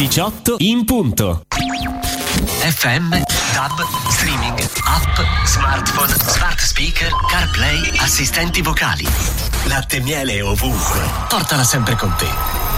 18 in punto. FM, DAB, streaming, app, smartphone, smart speaker, CarPlay, assistenti vocali. Latte e miele ovunque. Portala sempre con te.